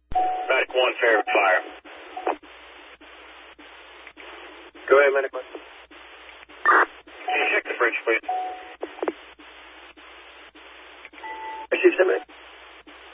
Medic 1, favorite fire. Go ahead, Medic 1. Can you check the bridge, please? Receive 7.